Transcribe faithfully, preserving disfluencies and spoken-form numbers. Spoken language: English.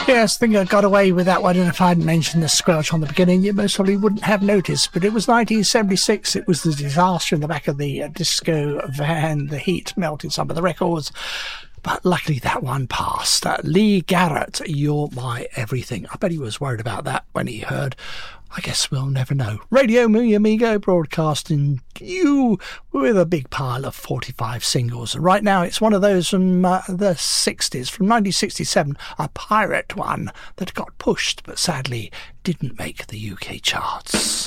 Yes, I think I got away with that one, and if I hadn't mentioned the squelch on the beginning, you most probably wouldn't have noticed. But it was nineteen seventy-six. It was the disaster in the back of the uh, disco van. The heat melted some of the records. But luckily that one passed. Uh, Lee Garrett, You're My Everything. I bet he was worried about that when he heard. I guess we'll never know. Radio Muy Amigo broadcasting you with a big pile of forty-five singles. Right now it's one of those from uh, the sixties, from nineteen sixty-seven, a pirate one that got pushed but sadly didn't make the U K charts.